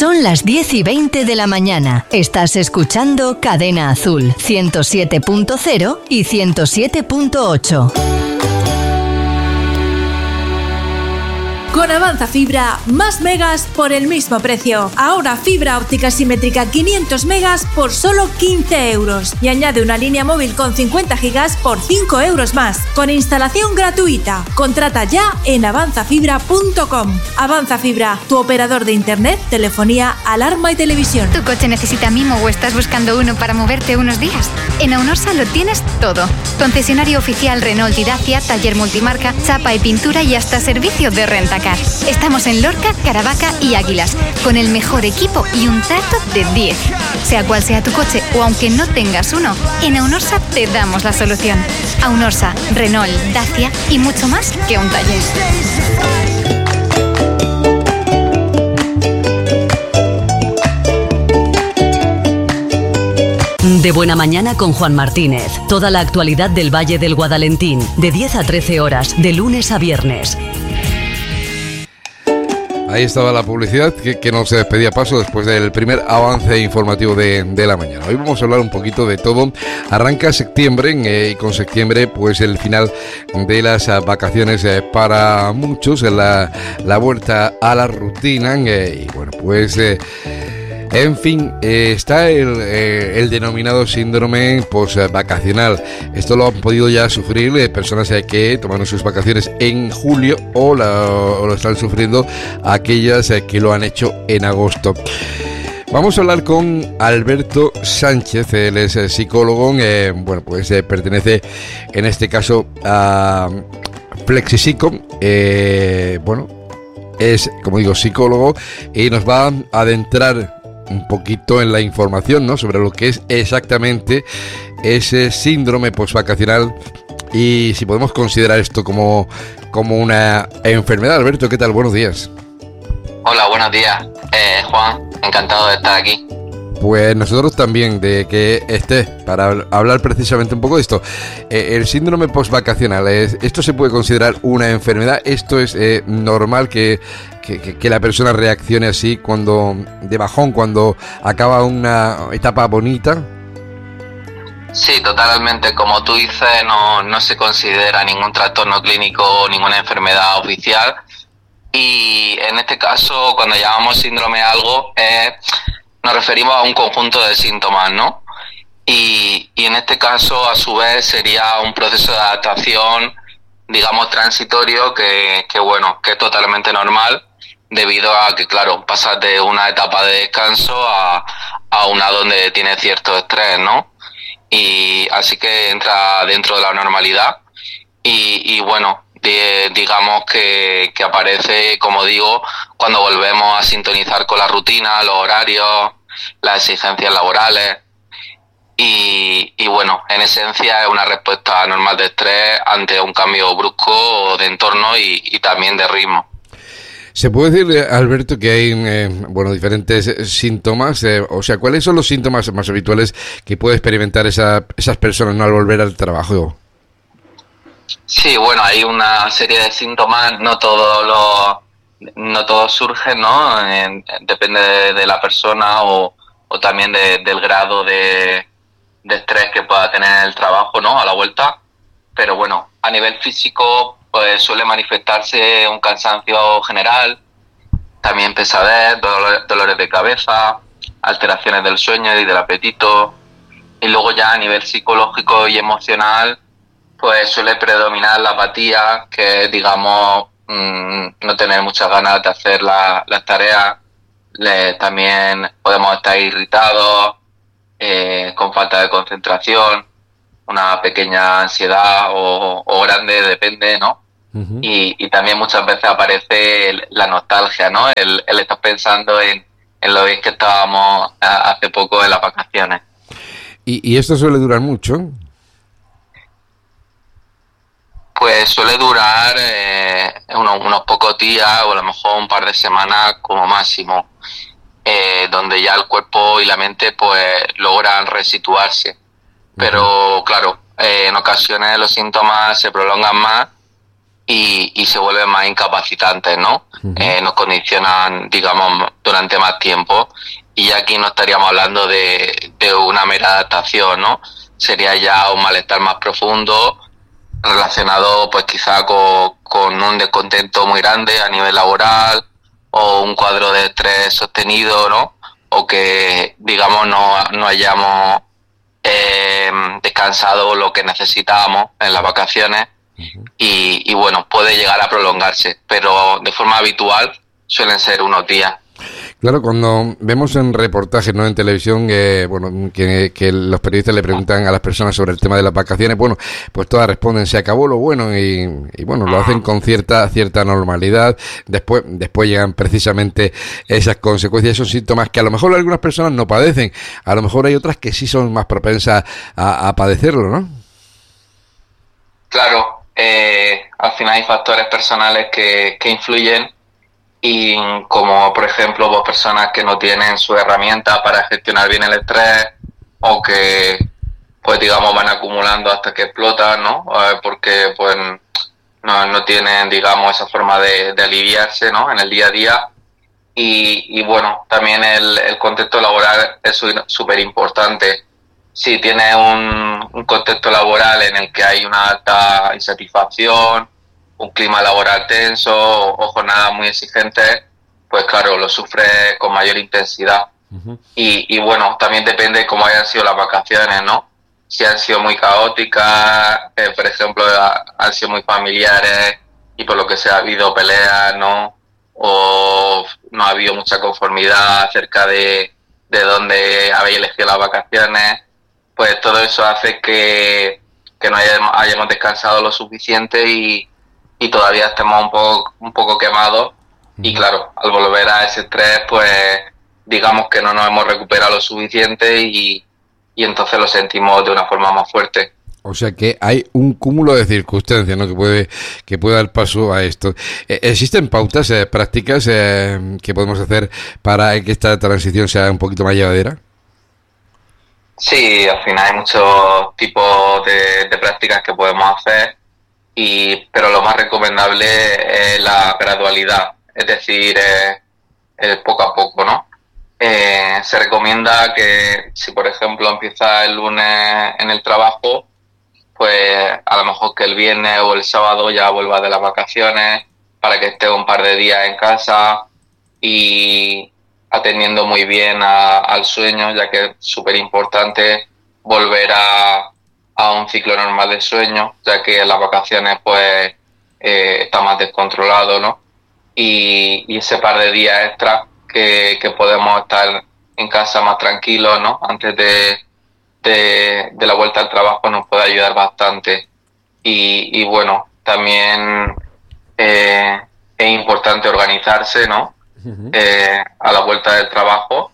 Son las 10:20 de la mañana. Estás escuchando Cadena Azul, 107.0 y 107.8. Con Avanza Fibra, más megas por el mismo precio. Ahora fibra óptica simétrica 500 megas por solo 15 euros. Y añade una línea móvil con 50 gigas por 5 euros más. Con instalación gratuita. Contrata ya en avanzafibra.com. Avanza Fibra, tu operador de internet, telefonía, alarma y televisión. ¿Tu coche necesita mimo o estás buscando uno para moverte unos días? En Aunorsa lo tienes todo. Concesionario oficial Renault y Dacia, taller multimarca, chapa y pintura y hasta servicio de rentacar. Estamos en Lorca, Caravaca y Águilas, con el mejor equipo y un trato de 10. Sea cual sea tu coche o aunque no tengas uno, en Aunorsa te damos la solución. Aunorsa, Renault, Dacia y mucho más que un taller. De Buena Mañana con Juan Martínez. Toda la actualidad del Valle del Guadalentín, de 10 a 13 horas, de lunes a viernes. Ahí estaba la publicidad que no se despedía paso después del primer avance informativo de la mañana. Hoy vamos a hablar un poquito de todo. Arranca septiembre y con septiembre pues el final de las vacaciones para muchos, la vuelta a la rutina y bueno pues... En fin, está el denominado síndrome postvacacional. Esto lo han podido ya sufrir personas que tomaron sus vacaciones en julio o lo están sufriendo aquellas que lo han hecho en agosto. Vamos a hablar con Alberto Sánchez, él es psicólogo, pertenece en este caso a Flexipsico, es, como digo, psicólogo y nos va a adentrar un poquito en la información, ¿no?, sobre lo que es exactamente ese síndrome postvacacional y si podemos considerar esto como una enfermedad. Alberto, ¿qué tal? Buenos días. Hola, buenos días, Juan, encantado de estar aquí. Pues nosotros también, de que estés para hablar precisamente un poco de esto. El síndrome postvacacional, ¿esto se puede considerar una enfermedad? ¿Esto es normal que la persona reaccione así de bajón cuando acaba una etapa bonita? Sí, totalmente. Como tú dices, no se considera ningún trastorno clínico o ninguna enfermedad oficial. Y en este caso, cuando llamamos síndrome a algo, nos referimos a un conjunto de síntomas, ¿no? Y en este caso, a su vez, sería un proceso de adaptación, digamos, transitorio, que es totalmente normal, debido a que, claro, pasas de una etapa de descanso a una donde tiene cierto estrés, ¿no? Y así que entra dentro de la normalidad digamos que aparece, como digo, cuando volvemos a sintonizar con la rutina, los horarios, las exigencias laborales y en esencia es una respuesta normal de estrés ante un cambio brusco de entorno y también de ritmo. ¿Se puede decir, Alberto, que hay diferentes síntomas? ¿Cuáles son los síntomas más habituales que puede experimentar esas personas, ¿no?, al volver al trabajo? Sí, hay una serie de síntomas, no todos surgen, ¿no? Depende de la persona o también del grado de estrés que pueda tener en el trabajo, ¿no?, a la vuelta. Pero a nivel físico pues suele manifestarse un cansancio general, también pesadez, dolores de cabeza, alteraciones del sueño y del apetito. Y luego ya a nivel psicológico y emocional pues suele predominar la apatía, que es, digamos, no tener muchas ganas de hacer las tareas. También podemos estar irritados, con falta de concentración, una pequeña ansiedad o grande, depende, ¿no? Uh-huh. Y también muchas veces aparece la nostalgia, ¿no? El estar pensando en lo bien que estábamos hace poco en las vacaciones. ¿Y esto suele durar mucho? Pues suele durar unos pocos días o a lo mejor un par de semanas como máximo, donde ya el cuerpo y la mente pues logran resituarse. Pero claro, en ocasiones los síntomas se prolongan más y se vuelven más incapacitantes, ¿no? Nos condicionan, digamos, durante más tiempo, y aquí no estaríamos hablando de una mera adaptación, ¿no? Sería ya un malestar más profundo relacionado pues quizá con un descontento muy grande a nivel laboral, o un cuadro de estrés sostenido, ¿no? O que, digamos, no hayamos descansado lo que necesitábamos en las vacaciones. Y bueno, puede llegar a prolongarse, pero de forma habitual suelen ser unos días. Claro, cuando vemos en reportajes, no en televisión, bueno, que los periodistas le preguntan a las personas sobre el tema de las vacaciones, bueno, pues todas responden, se acabó lo bueno, y bueno, lo hacen con cierta normalidad. Después llegan precisamente esas consecuencias, esos síntomas que a lo mejor algunas personas no padecen, a lo mejor hay otras que sí son más propensas a padecerlo, ¿no? Claro, al final hay factores personales que influyen, y como por ejemplo pues, personas que no tienen su herramienta para gestionar bien el estrés, o que pues digamos van acumulando hasta que explotan, ¿no? Porque pues no tienen, digamos, esa forma de aliviarse, ¿no? En el día a día. Y bueno, también el contexto laboral es súper importante. Si tienes un contexto laboral en el que hay una alta insatisfacción, un clima laboral tenso o jornadas muy exigentes, pues claro, lo sufres con mayor intensidad. Y bueno, también depende de cómo hayan sido las vacaciones, ¿no? Si han sido muy caóticas, por ejemplo, han sido muy familiares y por lo que sea ha habido peleas, ¿no? O no ha habido mucha conformidad acerca de dónde habéis elegido las vacaciones, pues todo eso hace que no hayamos descansado lo suficiente y todavía estemos un poco quemados. Y claro, al volver a ese estrés, pues digamos que no nos hemos recuperado lo suficiente y entonces lo sentimos de una forma más fuerte. O sea que hay un cúmulo de circunstancias, ¿no? que puede dar paso a esto. ¿Existen pautas, prácticas que podemos hacer para que esta transición sea un poquito más llevadera? Sí, al final hay muchos tipos de prácticas que podemos hacer, pero lo más recomendable es la gradualidad, es decir, poco a poco, ¿no? Se recomienda que si, por ejemplo, empieza el lunes en el trabajo, pues a lo mejor que el viernes o el sábado ya vuelva de las vacaciones, para que esté un par de días en casa y atendiendo muy bien al sueño, ya que es súper importante volver a un ciclo normal de sueño, ya que en las vacaciones pues está más descontrolado, ¿no? Y ese par de días extra que podemos estar en casa más tranquilos, ¿no? Antes de la vuelta al trabajo nos puede ayudar bastante. Y bueno, también es importante organizarse, ¿no? A la vuelta del trabajo,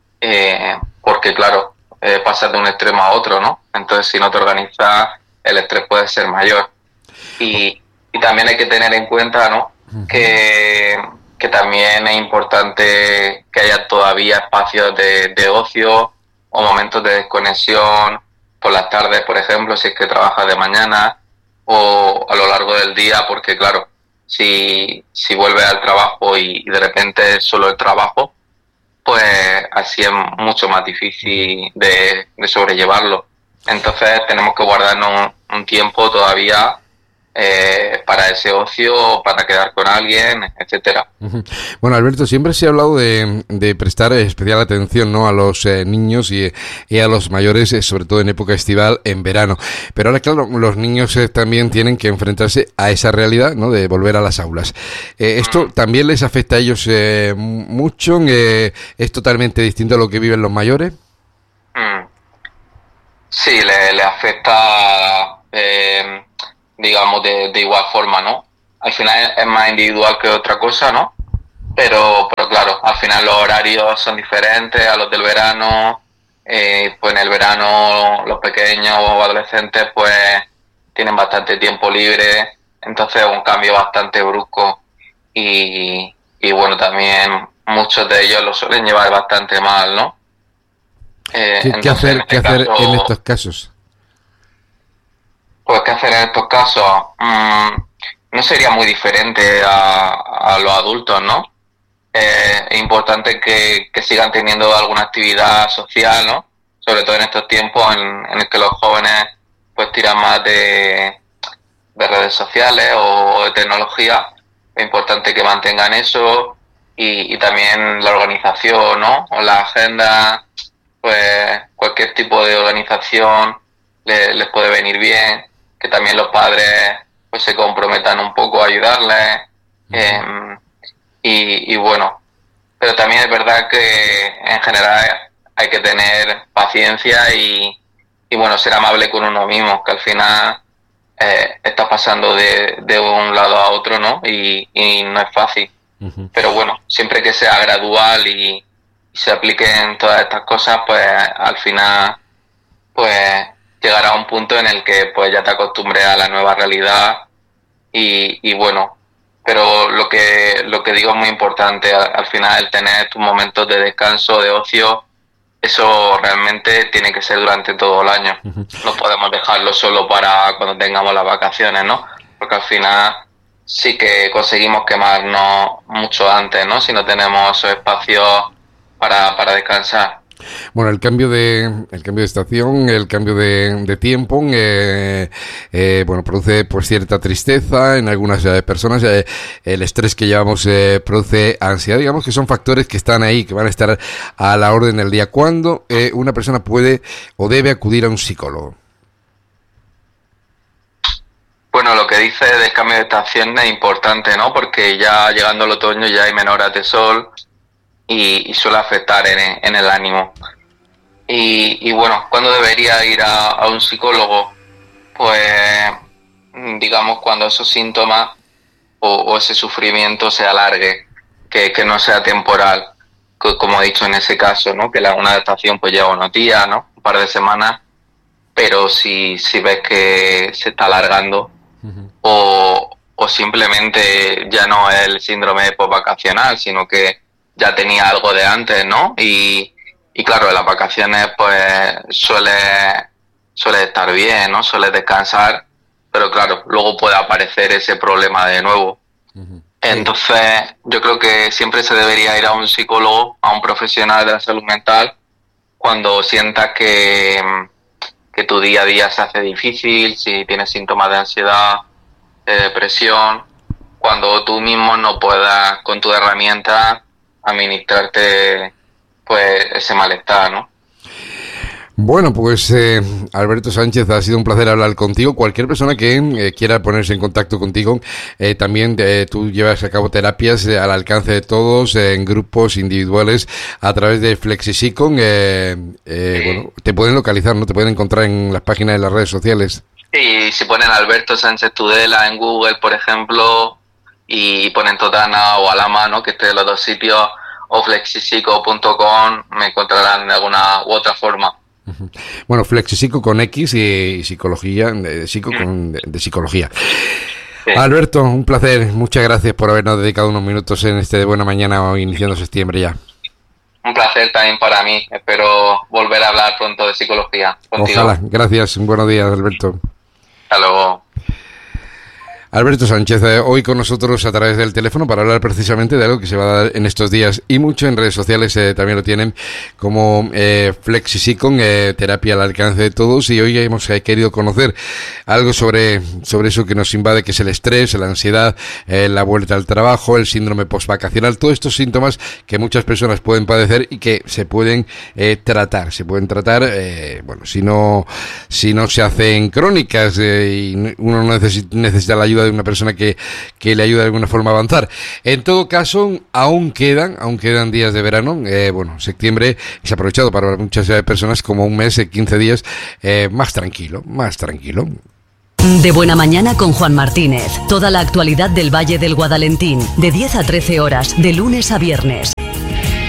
porque claro, pasas de un extremo a otro, ¿no? Entonces si no te organizas, el estrés puede ser mayor. Y también hay que tener en cuenta, ¿no? Que también es importante que haya todavía espacios de ocio o momentos de desconexión por las tardes, por ejemplo, si es que trabajas de mañana, o a lo largo del día, porque claro, si vuelves al trabajo y de repente es solo el trabajo, pues así es mucho más difícil de sobrellevarlo. Entonces tenemos que guardarnos un tiempo todavía para ese ocio, para quedar con alguien, etcétera. Bueno, Alberto, siempre se ha hablado de prestar especial atención, ¿no?, a los niños y a los mayores, sobre todo en época estival, en verano. Pero ahora, claro, los niños también tienen que enfrentarse a esa realidad, ¿no?, de volver a las aulas. ¿Esto también les afecta a ellos mucho? ¿Es totalmente distinto a lo que viven los mayores? Sí, le afecta, digamos, de igual forma, ¿no? Al final es más individual que otra cosa, ¿no? Pero claro, al final los horarios son diferentes a los del verano. Pues en el verano los pequeños o adolescentes pues tienen bastante tiempo libre, entonces es un cambio bastante brusco y bueno, también muchos de ellos lo suelen llevar bastante mal, ¿no? ¿Qué hacer en estos casos? Pues qué hacer en estos casos. no sería muy diferente a los adultos, ¿no? Es importante que sigan teniendo alguna actividad social, ¿no? Sobre todo en estos tiempos en el que los jóvenes pues tiran más de redes sociales o de tecnología. Es importante que mantengan eso y también la organización, ¿no? O la agenda, pues cualquier tipo de organización les puede venir bien, que también los padres pues se comprometan un poco a ayudarles. Y bueno, pero también es verdad que en general hay que tener paciencia y bueno, ser amable con uno mismo, que al final estás pasando de un lado a otro, ¿no? Y no es fácil. Pero bueno, siempre que sea gradual y se apliquen todas estas cosas, pues al final pues llegará a un punto en el que pues ya te acostumbres a la nueva realidad y bueno, pero lo que digo es muy importante, al final el tener tus momentos de descanso, de ocio, eso realmente tiene que ser durante todo el año. No podemos dejarlo solo para cuando tengamos las vacaciones, ¿no? Porque al final sí que conseguimos quemarnos mucho antes, ¿no? Si no tenemos esos espacios para descansar. Bueno, el cambio de estación, el cambio de tiempo, bueno, produce pues cierta tristeza en algunas personas. El estrés que llevamos produce ansiedad. Digamos que son factores que están ahí, que van a estar a la orden del día. ¿Cuándo una persona puede o debe acudir a un psicólogo? Bueno, lo que dice del cambio de estación es importante, ¿no? Porque ya llegando el otoño ya hay menor horas de sol y suele afectar en el ánimo. Y bueno, ¿cuándo debería ir a un psicólogo? Pues digamos cuando esos síntomas o ese sufrimiento se alargue, que no sea temporal, como he dicho en ese caso, ¿no? Que una adaptación pues lleva unos días, ¿no? Un par de semanas, pero si ves que se está alargando o simplemente ya no es el síndrome postvacacional, sino que ya tenía algo de antes, ¿no? Y claro, en las vacaciones pues suele estar bien, ¿no? Suele descansar, pero claro, luego puede aparecer ese problema de nuevo. Entonces, yo creo que siempre se debería ir a un psicólogo, a un profesional de la salud mental, cuando sientas que tu día a día se hace difícil, si tienes síntomas de ansiedad, de depresión, cuando tú mismo no puedas con tus herramientas administrarte pues ese malestar, ¿no? Bueno, pues Alberto Sánchez, ha sido un placer hablar contigo. Cualquier persona que quiera ponerse en contacto contigo, también tú llevas a cabo terapias al alcance de todos, en grupos individuales, a través de FlexiPsico. Bueno, te pueden localizar, ¿no? Te pueden encontrar en las páginas de las redes sociales. Sí, si ponen Alberto Sánchez Tudela en Google, por ejemplo, y ponen Totana o Alama, ¿no? Que esté en los dos sitios, o flexipsico.com, me encontrarán de alguna u otra forma. Bueno, FlexiPsico con X y psicología, de psicología. Sí. Alberto, un placer, muchas gracias por habernos dedicado unos minutos en este de Buena Mañana, iniciando septiembre ya. Un placer también para mí, espero volver a hablar pronto de psicología contigo. Ojalá, gracias, buenos días, Alberto. Hasta luego. Alberto Sánchez, hoy con nosotros a través del teléfono para hablar precisamente de algo que se va a dar en estos días y mucho en redes sociales, también lo tienen como FlexiPsico, terapia al alcance de todos, y hoy hemos querido conocer algo sobre eso que nos invade, que es el estrés, la ansiedad, la vuelta al trabajo, el síndrome postvacacional, todos estos síntomas que muchas personas pueden padecer y que se pueden tratar, bueno, si no se hacen crónicas y uno necesita la ayuda de una persona que le ayude de alguna forma a avanzar. En todo caso, aún quedan días de verano. Bueno, septiembre es aprovechado para muchas personas como un mes, 15 días más tranquilo. De Buena Mañana con Juan Martínez. Toda la actualidad del Valle del Guadalentín, de 10 a 13 horas, de lunes a viernes.